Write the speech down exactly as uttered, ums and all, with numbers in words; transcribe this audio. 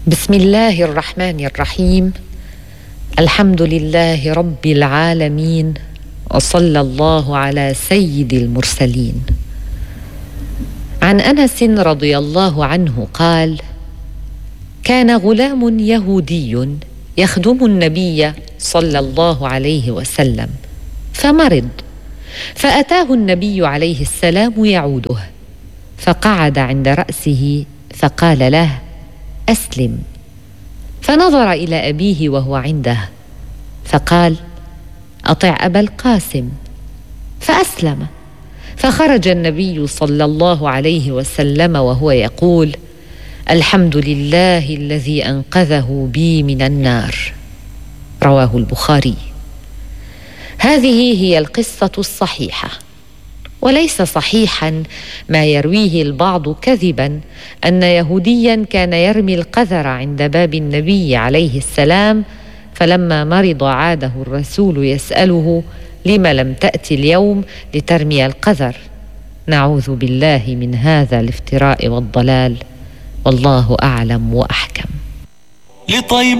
بسم الله الرحمن الرحيم. الحمد لله رب العالمين، وصلى الله على سيد المرسلين. عن أنس رضي الله عنه قال: كان غلام يهودي يخدم النبي صلى الله عليه وسلم فمرض، فأتاه النبي عليه السلام يعوده، فقعد عند رأسه فقال له: أسلم. فنظر إلى أبيه وهو عنده فقال: أطع أبا القاسم. فأسلم. فخرج النبي صلى الله عليه وسلم وهو يقول: الحمد لله الذي أنقذه بي من النار. رواه البخاري. هذه هي القصة الصحيحة، وليس صحيحا ما يرويه البعض كذبا أن يهوديا كان يرمي القذر عند باب النبي عليه السلام، فلما مرض عاده الرسول يسأله: لم لم تأتي اليوم لترمي القذر؟ نعوذ بالله من هذا الافتراء والضلال، والله أعلم وأحكم.